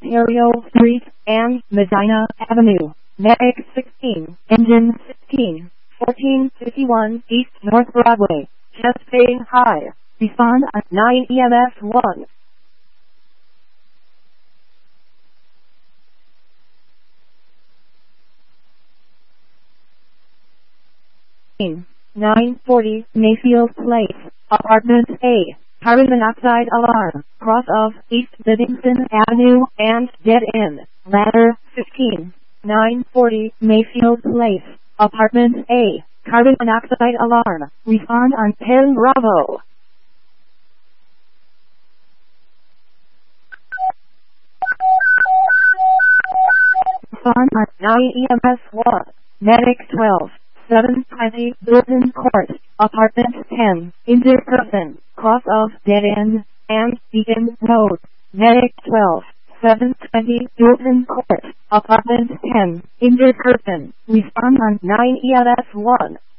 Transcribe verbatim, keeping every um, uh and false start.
Ontario Street and Medina Avenue. Medic sixteen, engine sixteen, fourteen fifty-one East North Broadway, chest pain high. Respond at nine E M S one. nine forty Mayfield Place, Apartment A. Carbon monoxide alarm, cross of East Livingston Avenue and dead end. Ladder fifteen. nine forty Mayfield Place, Apartment A. Carbon monoxide alarm. Respond on ten Bravo. Respond on nine E M S one. Medic twelve. seven twenty Bilton Court, Apartment ten, injured person, cross of dead end and Beacon Road. Medic twelve, seven twenty Bilton Court, Apartment ten, injured person. Respond on nine E M S one.